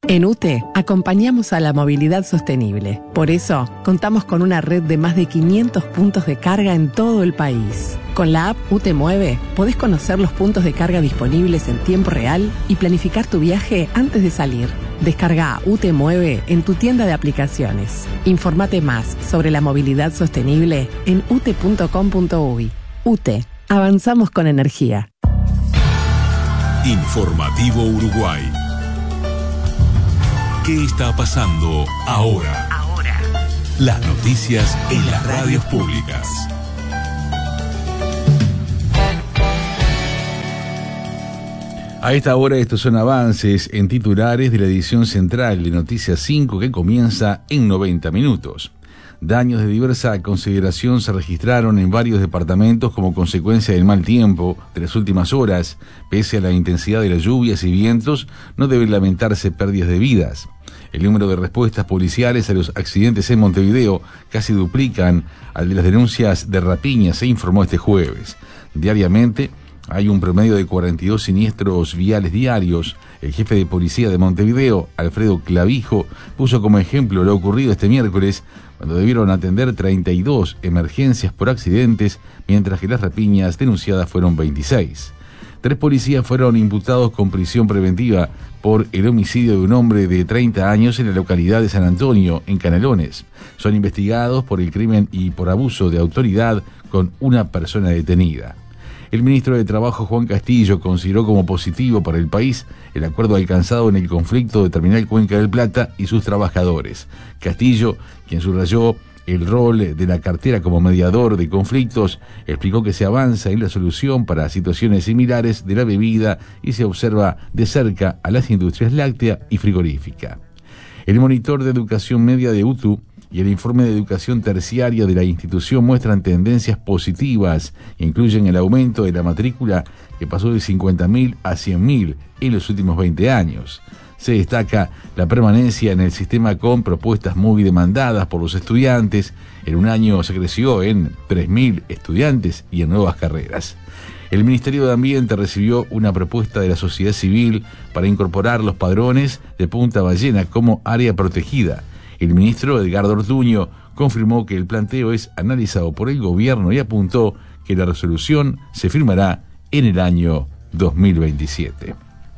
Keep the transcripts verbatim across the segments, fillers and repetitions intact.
En U T E acompañamos a la movilidad sostenible. Por eso, contamos con una red de más de quinientos puntos de carga en todo el país. Con la app U T E Mueve, podés conocer los puntos de carga disponibles en tiempo real y planificar tu viaje antes de salir. Descarga U T E Mueve en tu tienda de aplicaciones. Informate más sobre la movilidad sostenible en u t e punto com punto u y. U T E, avanzamos con energía. Informativo Uruguay. ¿Qué está pasando ahora? Ahora. Las noticias en las radios públicas. A esta hora estos son avances en titulares de la edición central de Noticias cinco que comienza en noventa minutos. Daños de diversa consideración se registraron en varios departamentos como consecuencia del mal tiempo de las últimas horas. Pese a la intensidad de las lluvias y vientos, no deben lamentarse pérdidas de vidas. El número de respuestas policiales a los accidentes en Montevideo casi duplican al de las denuncias de rapiña, se informó este jueves. Diariamente hay un promedio de cuarenta y dos siniestros viales diarios. El jefe de policía de Montevideo, Alfredo Clavijo, puso como ejemplo lo ocurrido este miércoles, cuando debieron atender treinta y dos emergencias por accidentes, mientras que las rapiñas denunciadas fueron veintiséis. Tres policías fueron imputados con prisión preventiva por el homicidio de un hombre de treinta años en la localidad de San Antonio, en Canelones. Son investigados por el crimen y por abuso de autoridad con una persona detenida. El ministro de Trabajo, Juan Castillo, consideró como positivo para el país el acuerdo alcanzado en el conflicto de Terminal Cuenca del Plata y sus trabajadores. Castillo, quien subrayó el rol de la cartera como mediador de conflictos, explicó que se avanza en la solución para situaciones similares de la bebida y se observa de cerca a las industrias láctea y frigorífica. El monitor de educación media de U T U y el informe de educación terciaria de la institución muestran tendencias positivas e incluyen el aumento de la matrícula que pasó de cincuenta mil a cien mil en los últimos veinte años. Se destaca la permanencia en el sistema con propuestas muy demandadas por los estudiantes. En un año se creció en tres mil estudiantes y en nuevas carreras. El Ministerio de Ambiente recibió una propuesta de la sociedad civil para incorporar los padrones de Punta Ballena como área protegida. El ministro Edgardo Ortuño confirmó que el planteo es analizado por el gobierno y apuntó que la resolución se firmará en el año dos mil veintisiete.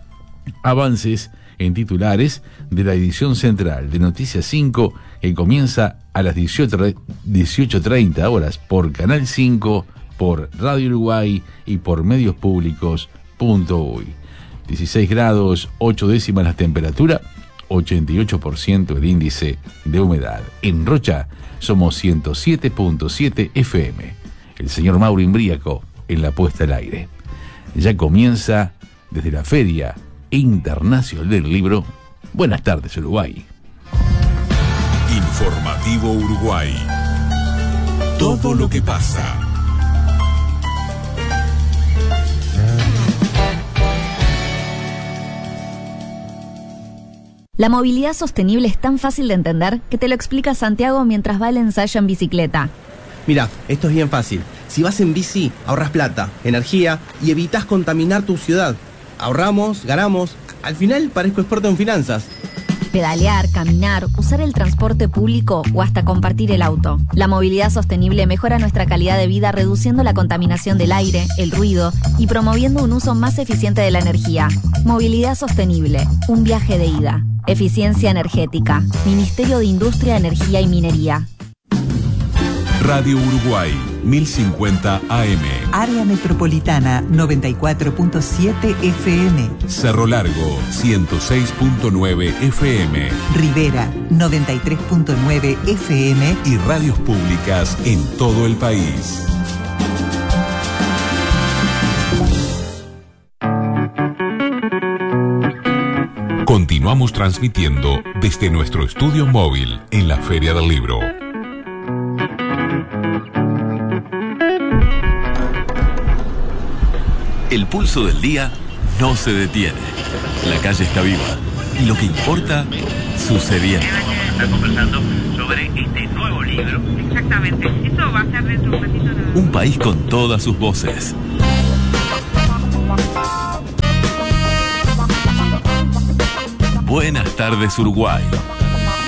Avances en titulares de la edición central de Noticias cinco que comienza a las dieciocho treinta horas por Canal cinco, por Radio Uruguay y por medios públicos punto uy. dieciséis grados, ocho décimas la temperatura, ochenta y ocho por ciento el índice de humedad. En Rocha somos ciento siete punto siete F M. El señor Mauro Imbríaco en la puesta al aire. Ya comienza desde la Feria Internacional del Libro. Buenas tardes, Uruguay. Informativo Uruguay. Todo lo que pasa. La movilidad sostenible es tan fácil de entender que te lo explica Santiago mientras va al ensayo en bicicleta. Mira, esto es bien fácil. Si vas en bici, ahorras plata, energía y evitas contaminar tu ciudad. Ahorramos, ganamos. Al final parezco experto en finanzas. Pedalear, caminar, usar el transporte público o hasta compartir el auto. La movilidad sostenible mejora nuestra calidad de vida reduciendo la contaminación del aire, el ruido y promoviendo un uso más eficiente de la energía. Movilidad sostenible, un viaje de ida. Eficiencia energética. Ministerio de Industria, Energía y Minería. Radio Uruguay, mil cincuenta A M. Área Metropolitana, noventa y cuatro punto siete F M. Cerro Largo, ciento seis punto nueve F M. Rivera, noventa y tres punto nueve F M. Y radios públicas en todo el país. Continuamos transmitiendo desde nuestro estudio móvil en la Feria del Libro. El pulso del día no se detiene. La calle está viva. Y lo que importa, sucediendo. Está conversando sobre este nuevo libro. Exactamente. Eso va a ser dentro de un ratito. Un país con todas sus voces. Buenas tardes Uruguay.